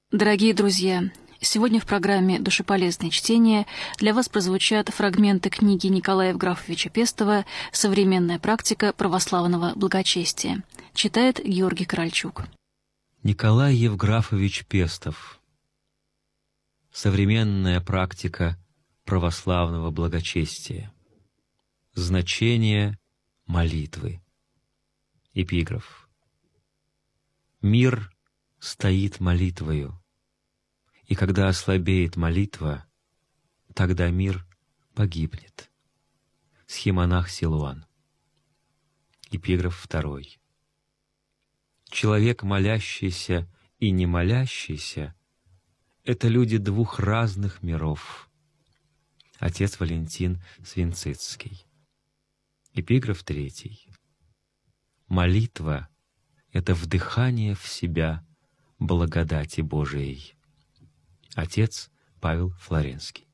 Дорогие друзья, сегодня в программе «Душеполезное чтение» для вас прозвучат фрагменты книги Николая Евграфовича Пестова «Современная практика православного благочестия». Читает Георгий Корольчук. Николай Евграфович Пестов. Современная практика православного благочестия. Значение молитвы. Эпиграф. Мир стоит молитвою, и когда ослабеет молитва, тогда мир погибнет. Схимонах Силуан. Эпиграф 2. Человек, молящийся и не молящийся, — это люди двух разных миров. Отец Валентин Свинцицкий. Эпиграф 3. Молитва — это вдыхание в себя благодати Божией. Отец Павел Флоренский.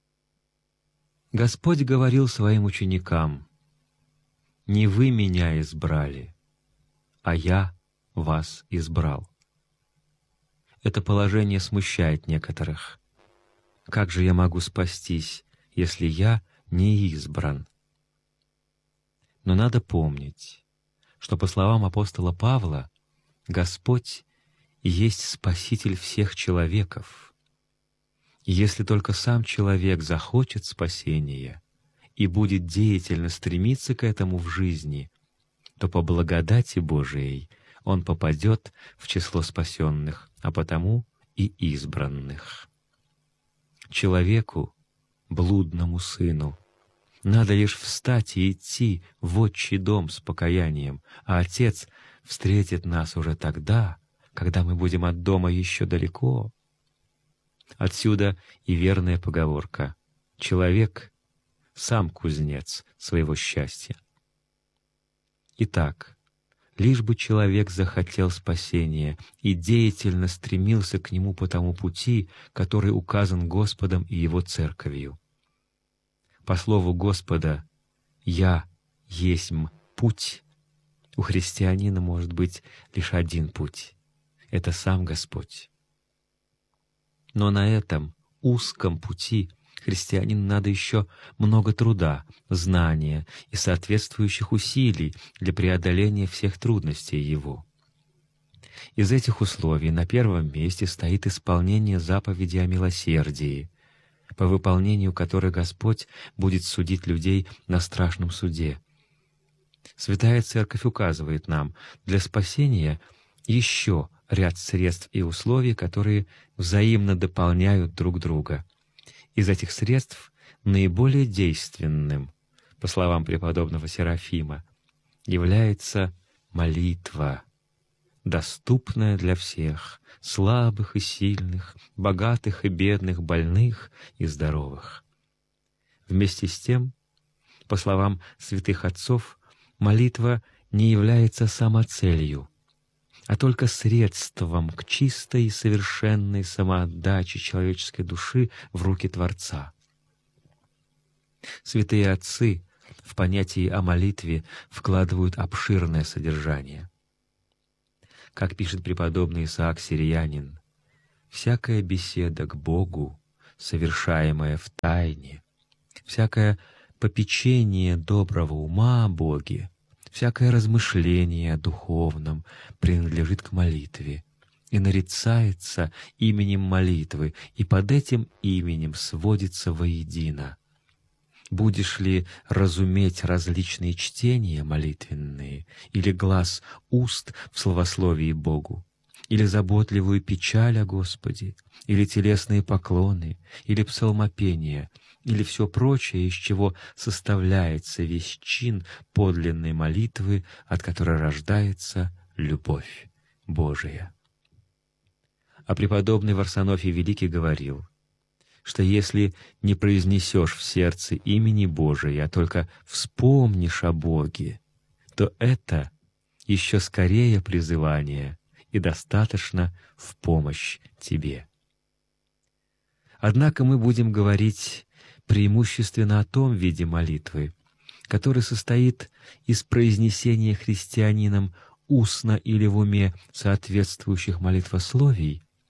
Господь говорил своим ученикам: «Не вы меня избрали, а я вас избрал». Это положение смущает некоторых. Как же я могу спастись, если я не избран? Но надо помнить, что, по словам апостола Павла, Господь есть Спаситель всех человеков. И если только сам человек захочет спасения и будет деятельно стремиться к этому в жизни, то по благодати Божией он попадет в число спасенных, а потому и избранных. Человеку, блудному сыну, надо лишь встать и идти в отчий дом с покаянием, а Отец встретит нас уже тогда, когда мы будем от дома еще далеко. Отсюда и верная поговорка: «Человек — сам кузнец своего счастья». Итак, лишь бы человек захотел спасения и деятельно стремился к нему по тому пути, который указан Господом и Его Церковью. По слову Господа «Я есмь путь», у христианина может быть лишь один путь — это сам Господь. Но на этом узком пути христианину надо еще много труда, знания и соответствующих усилий для преодоления всех трудностей его. Из этих условий на первом месте стоит исполнение заповеди о милосердии, по выполнению которой Господь будет судить людей на страшном суде. Святая Церковь указывает нам для спасения еще ряд средств и условий, которые взаимно дополняют друг друга. Из этих средств наиболее действенным, по словам преподобного Серафима, является молитва, доступная для всех, слабых и сильных, богатых и бедных, больных и здоровых. Вместе с тем, по словам святых отцов, молитва не является самоцелью, а только средством к чистой и совершенной самоотдаче человеческой души в руки Творца. Святые отцы в понятии о молитве вкладывают обширное содержание. Как пишет преподобный Исаак Сириянин, «Всякая беседа к Богу, совершаемая в тайне, всякое попечение доброго ума о Боге, всякое размышление о духовном принадлежит к молитве и нарицается именем молитвы, и под этим именем сводится воедино. Будешь ли разуметь различные чтения молитвенные, или глас уст в славословии Богу, или заботливую печаль о Господе, или телесные поклоны, или псалмопение, или все прочее, из чего составляется весь чин подлинной молитвы, от которой рождается любовь Божия». А преподобный Варсонофий Великий говорил, что если не произнесешь в сердце имени Божия, а только вспомнишь о Боге, то это еще скорее призывание и достаточно в помощь тебе. Однако мы будем говорить преимущественно о том виде молитвы, который состоит из произнесения христианином устно или в уме соответствующих молитвословий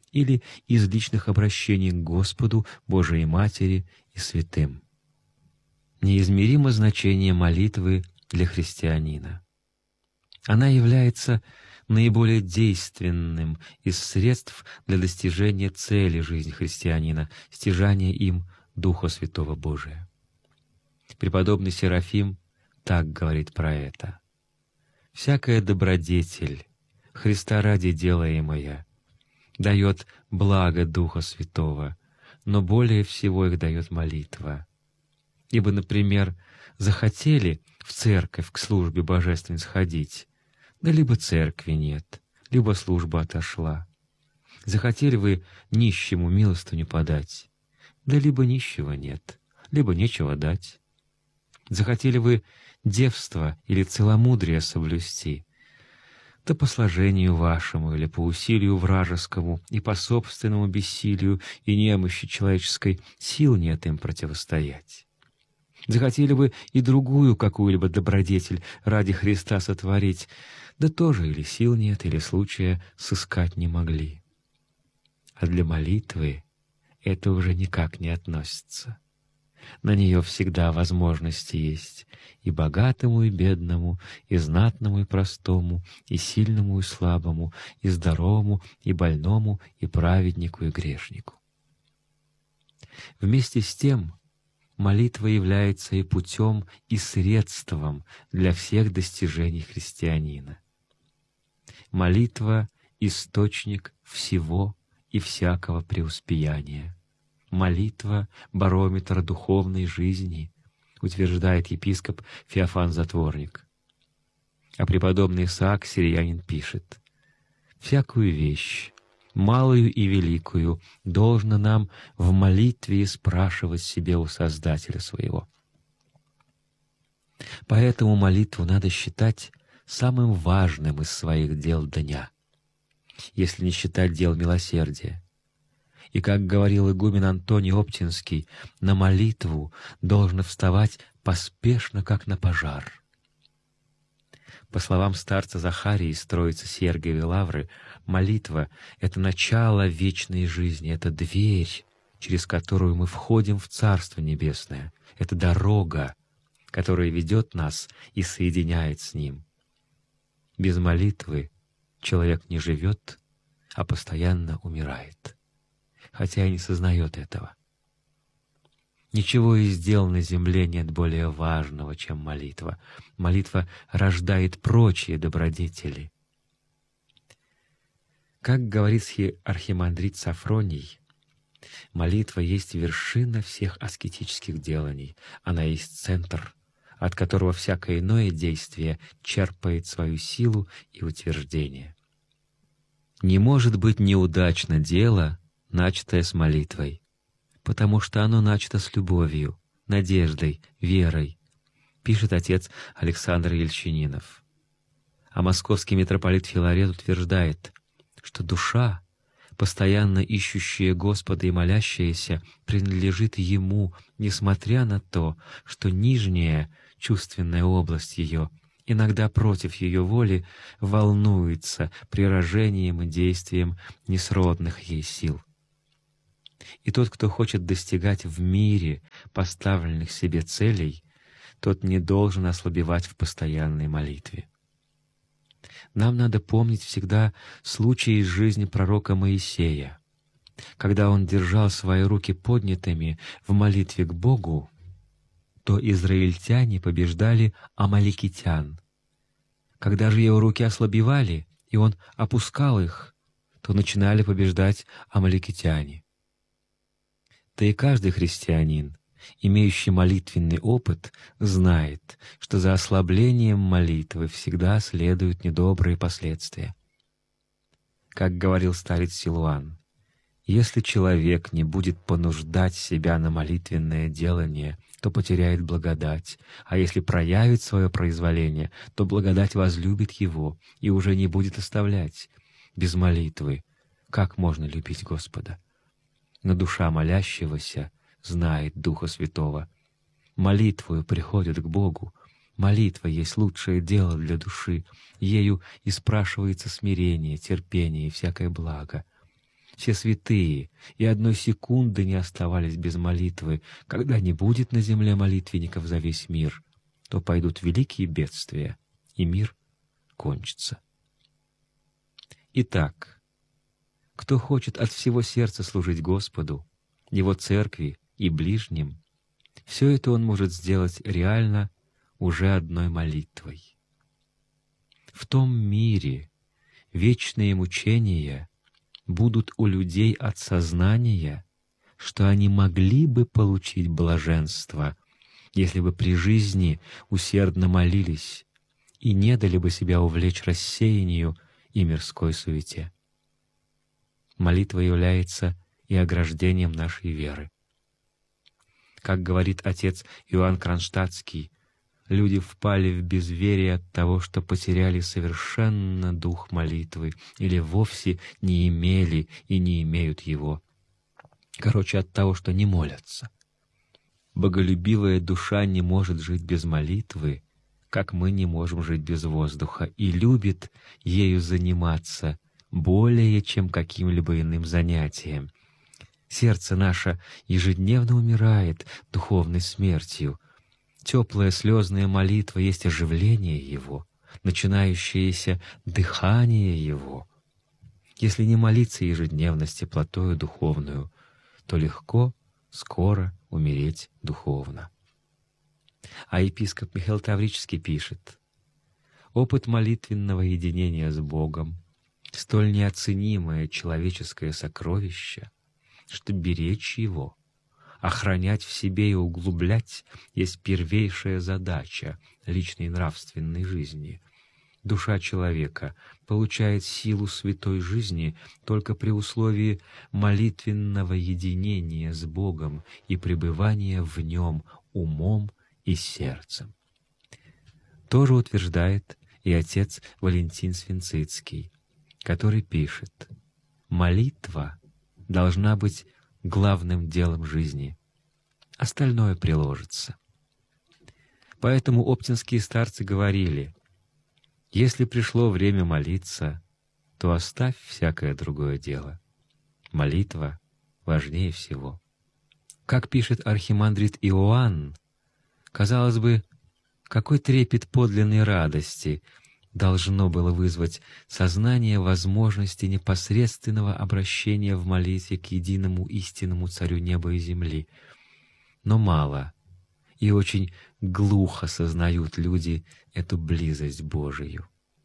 или из личных обращений к Господу, Божией Матери и святым. Неизмеримо значение молитвы для христианина. Она является наиболее действенным из средств для достижения цели жизни христианина, стяжания им Духа Святого Божия. Преподобный Серафим так говорит про это: «Всякая добродетель, Христа ради делаемая, дает благо Духа Святого, но более всего их дает молитва. Ибо, например, захотели в церковь к службе божественной сходить, да либо церкви нет, либо служба отошла. Захотели вы нищему милостыню подать, да либо нищего нет, либо нечего дать. Захотели вы девство или целомудрие соблюсти, да по сложению вашему или по усилию вражескому и по собственному бессилию и немощи человеческой сил нет им противостоять. Захотели бы и другую какую-либо добродетель ради Христа сотворить, да тоже или сил нет, или случая сыскать не могли. А для молитвы это уже никак не относится. На нее всегда возможности есть и богатому, и бедному, и знатному, и простому, и сильному, и слабому, и здоровому, и больному, и праведнику, и грешнику. Вместе с тем, молитва является и путем, и средством для всех достижений христианина. Молитва — источник всего и всякого преуспеяния. Молитва — барометр духовной жизни, утверждает епископ Феофан Затворник. А преподобный Исаак Сириянин пишет: «Всякую вещь, малую и великую, должно нам в молитве спрашивать себе у Создателя своего». Поэтому молитву надо считать самым важным из своих дел дня, если не считать дел милосердия. И, как говорил игумен Антоний Оптинский, на молитву должно вставать поспешно, как на пожар. По словам старца Захарии из Троицы Сергиевой Лавры, молитва — это начало вечной жизни, это дверь, через которую мы входим в Царство Небесное, это дорога, которая ведет нас и соединяет с Ним. Без молитвы человек не живет, а постоянно умирает, хотя и не сознает этого. Ничего из дел на земле нет более важного, чем молитва. Молитва рождает прочие добродетели. Как говорит архимандрит Сафроний, молитва есть вершина всех аскетических деланий. Она есть центр, от которого всякое иное действие черпает свою силу и утверждение. Не может быть неудачно дело, начатое с молитвой, потому что оно начато с любовью, надеждой, верой, пишет отец Александр Ельчининов. А московский митрополит Филарет утверждает, что душа, постоянно ищущая Господа и молящаяся, принадлежит Ему, несмотря на то, что нижняя чувственная область ее, иногда против ее воли, волнуется приражением и действием несродных ей сил. И тот, кто хочет достигать в мире поставленных себе целей, тот не должен ослабевать в постоянной молитве. Нам надо помнить всегда случай из жизни пророка Моисея. Когда он держал свои руки поднятыми в молитве к Богу, то израильтяне побеждали амаликитян. Когда же его руки ослабевали, и он опускал их, то начинали побеждать амаликитяне. Да и каждый христианин, имеющий молитвенный опыт, знает, что за ослаблением молитвы всегда следуют недобрые последствия. Как говорил старец Силуан, если человек не будет понуждать себя на молитвенное делание, то потеряет благодать, а если проявит свое произволение, то благодать возлюбит его и уже не будет оставлять. Без молитвы как можно любить Господа? Но душа молящегося знает Духа Святого. Молитвою приходит к Богу. Молитва есть лучшее дело для души. Ею и спрашивается смирение, терпение и всякое благо. Все святые и одной секунды не оставались без молитвы. Когда не будет на земле молитвенников за весь мир, то пойдут великие бедствия, и мир кончится. Итак, кто хочет от всего сердца служить Господу, Его церкви и ближним, все это он может сделать реально уже одной молитвой. В том мире вечные мучения будут у людей от сознания, что они могли бы получить блаженство, если бы при жизни усердно молились и не дали бы себя увлечь рассеянию и мирской суете. Молитва является и ограждением нашей веры. Как говорит отец Иоанн Кронштадтский, люди впали в безверие от того, что потеряли совершенно дух молитвы или вовсе не имели и не имеют его. Короче, от того, что не молятся. Боголюбивая душа не может жить без молитвы, как мы не можем жить без воздуха, и любит ею заниматься более, чем каким-либо иным занятием. Сердце наше ежедневно умирает духовной смертью. Теплая слезная молитва есть оживление его, начинающееся дыхание его. Если не молиться ежедневно с теплотою духовную, то легко, скоро умереть духовно. А епископ Михаил Таврический пишет: «Опыт молитвенного единения с Богом — столь неоценимое человеческое сокровище, что беречь его, охранять в себе и углублять есть первейшая задача личной нравственной жизни. Душа человека получает силу святой жизни только при условии молитвенного единения с Богом и пребывания в Нем умом и сердцем». Тоже утверждает и отец Валентин Свинцицкий, который пишет: «Молитва должна быть главным делом жизни, остальное приложится». Поэтому оптинские старцы говорили: «Если пришло время молиться, то оставь всякое другое дело. Молитва важнее всего». Как пишет архимандрит Иоанн, казалось бы, какой трепет подлинной радости должно было вызвать сознание возможности непосредственного обращения в молитве к единому истинному Царю неба и земли. Но мало и очень глухо сознают люди эту близость Божию.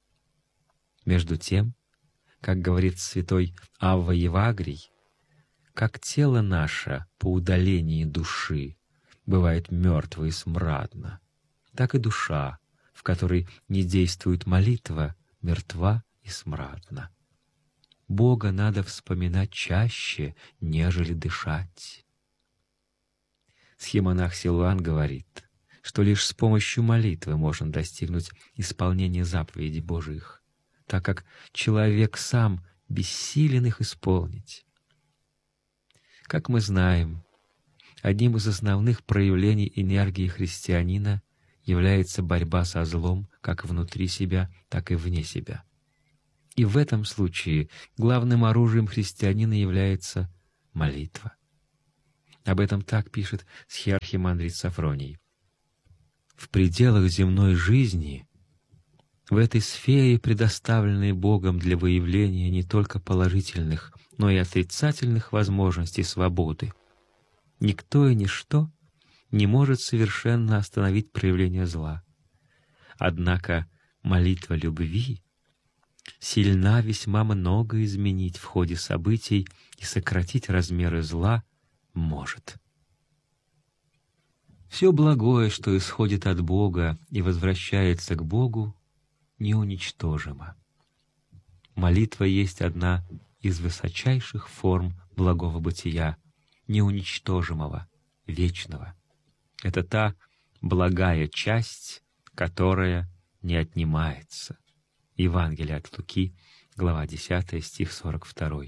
Между тем, как говорит святой Авва Евагрий, как тело наше по удалении души бывает мертво и смрадно, так и душа, в которой не действует молитва, мертва и смрадна. Бога надо вспоминать чаще, нежели дышать. Схимонах Силуан говорит, что лишь с помощью молитвы можно достигнуть исполнения заповедей Божиих, так как человек сам бессилен их исполнить. Как мы знаем, одним из основных проявлений энергии христианина является борьба со злом как внутри себя, так и вне себя. И в этом случае главным оружием христианина является молитва. Об этом так пишет схиархимандрит Сафроний: «В пределах земной жизни, в этой сфере, предоставленной Богом для выявления не только положительных, но и отрицательных возможностей свободы, никто и ничто не может совершенно остановить проявление зла. Однако молитва любви сильна весьма много изменить в ходе событий и сократить размеры зла может. Все благое, что исходит от Бога и возвращается к Богу, неуничтожимо. Молитва есть одна из высочайших форм благого бытия, неуничтожимого, вечного. Это та благая часть, которая не отнимается». Евангелие от Луки, глава 10, стих 42.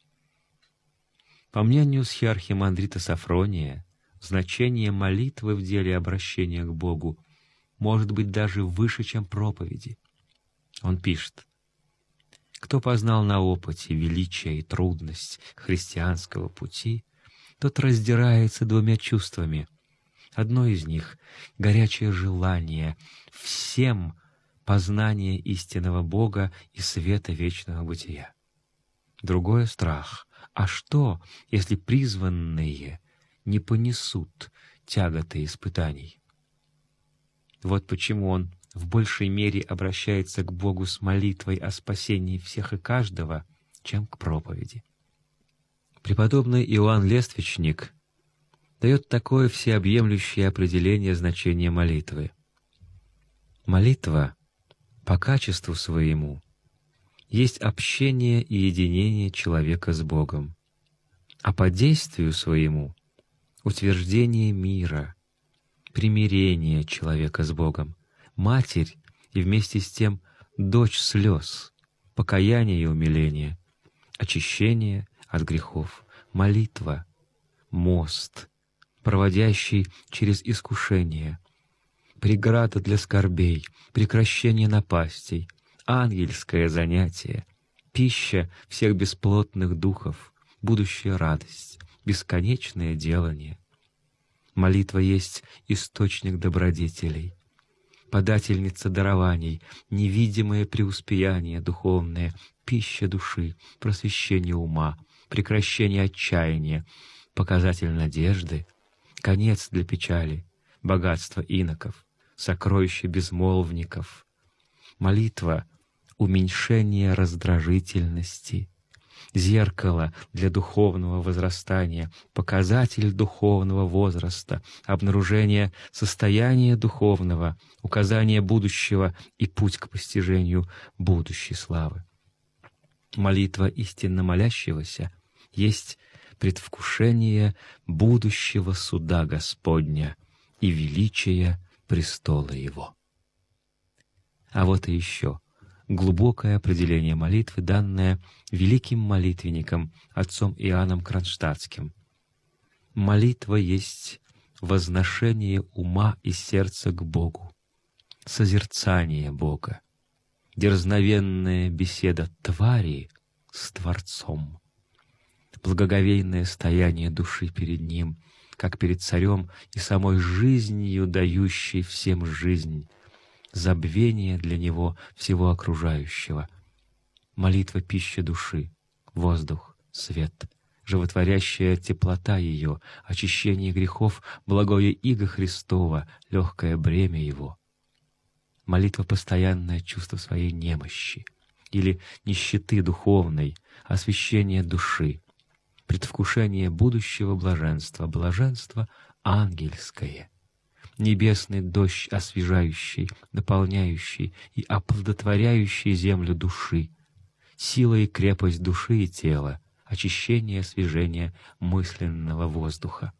По мнению схиархимандрита Сафрония, значение молитвы в деле обращения к Богу может быть даже выше, чем проповеди. Он пишет: Кто познал на опыте величие и трудность христианского пути, тот раздирается двумя чувствами. Одно из них — горячее желание всем познания истинного Бога и света вечного бытия. Другое — страх. А что, если призванные не понесут тяготы испытаний? Вот почему он в большей мере обращается к Богу с молитвой о спасении всех и каждого, чем к проповеди. Преподобный Иоанн Лествичник дает такое всеобъемлющее определение значения молитвы. Молитва по качеству своему есть общение и единение человека с Богом, а по действию своему — утверждение мира, примирение человека с Богом, матерь и вместе с тем дочь слез, покаяния и умиления, очищение от грехов, молитва, мост, проводящий через искушение, преграда для скорбей, прекращение напастей, ангельское занятие, пища всех бесплотных духов, будущая радость, бесконечное делание. Молитва есть источник добродетелей, подательница дарований, невидимое преуспеяние духовное, пища души, просвещение ума, прекращение отчаяния, показатель надежды, конец для печали, богатство иноков, сокровище безмолвников. Молитва — уменьшение раздражительности, зеркало для духовного возрастания, показатель духовного возраста, обнаружение состояния духовного, указание будущего и путь к постижению будущей славы. Молитва истинно молящегося есть предвкушение будущего суда Господня и величия престола Его. А вот и еще глубокое определение молитвы, данное великим молитвенником отцом Иоанном Кронштадтским. Молитва есть возношение ума и сердца к Богу, созерцание Бога, дерзновенная беседа твари с Творцом, благоговейное стояние души перед Ним, как перед Царем и самой жизнью, дающей всем жизнь, забвение для Него всего окружающего. Молитва — пища души, воздух, свет, животворящая теплота ее, очищение грехов, благое иго Христово, легкое бремя Его. Молитва — постоянное чувство своей немощи или нищеты духовной, освящение души, предвкушение будущего блаженства, блаженство ангельское, небесный дождь освежающий, наполняющий и оплодотворяющий землю души, сила и крепость души и тела, очищение и освежение мысленного воздуха.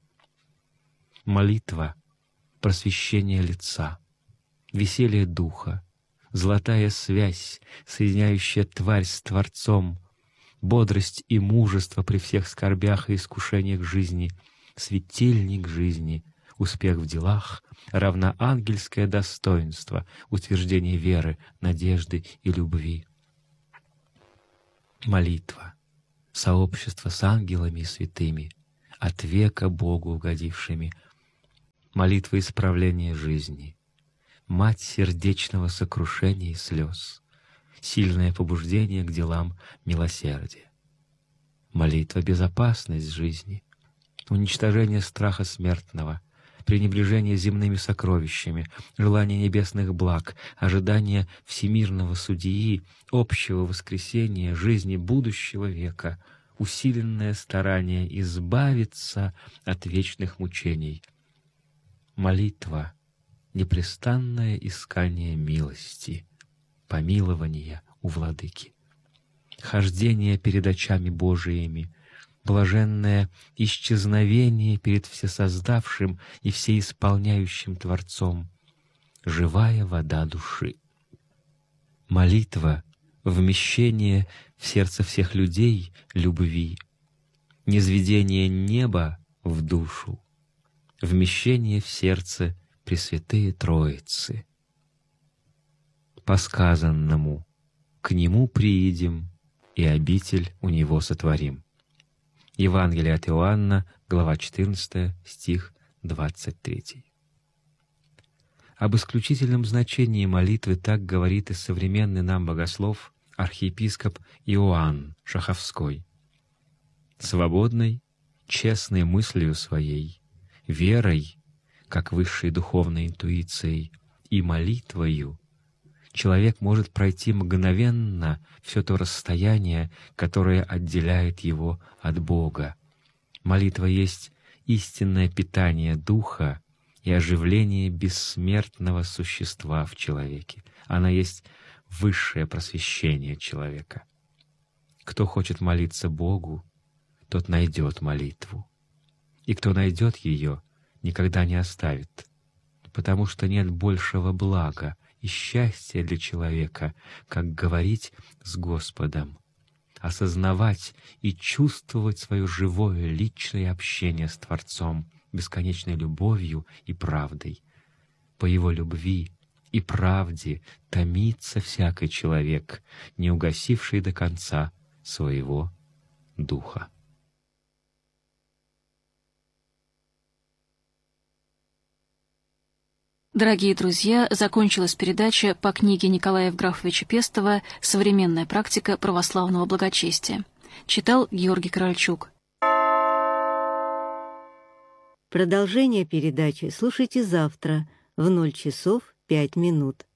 Молитва — просвещение лица, веселье духа, золотая связь, соединяющая тварь с Творцом, бодрость и мужество при всех скорбях и искушениях жизни, светильник жизни, успех в делах, равноангельское достоинство, утверждение веры, надежды и любви. Молитва — сообщество с ангелами и святыми, от века Богу угодившими. Молитва — исправление жизни, мать сердечного сокрушения и слез, сильное побуждение к делам милосердия. Молитва — безопасность жизни, уничтожение страха смертного, пренебрежение земными сокровищами, желание небесных благ, ожидание всемирного судьи, общего воскресения, жизни будущего века, усиленное старание избавиться от вечных мучений. Молитва — непрестанное искание милости, помилования у Владыки, хождение перед очами Божиими, блаженное исчезновение перед всесоздавшим и всеисполняющим Творцом, живая вода души. Молитва — вмещение в сердце всех людей любви, низведение неба в душу, вмещение в сердце Пресвятые Троицы. По сказанному: к Нему приидем и обитель у него сотворим». Евангелие от Иоанна, глава 14, стих 23. Об исключительном значении молитвы так говорит и современный нам богослов архиепископ Иоанн Шаховской. Свободной, честной мыслью своей, верой, как высшей духовной интуицией, и молитвою человек может пройти мгновенно все то расстояние, которое отделяет его от Бога. Молитва есть истинное питание духа и оживление бессмертного существа в человеке. Она есть высшее просвещение человека. Кто хочет молиться Богу, тот найдет молитву. И кто найдет ее, никогда не оставит, потому что нет большего блага и счастья для человека, как говорить с Господом, осознавать и чувствовать свое живое личное общение с Творцом, бесконечной любовью и правдой. По Его любви и правде томится всякий человек, не угасивший до конца своего духа. Дорогие друзья, закончилась передача по книге Николая Евграфовича Пестова «Современная практика православного благочестия». Читал Георгий Корольчук. Продолжение передачи слушайте завтра в 0 часов 5 минут.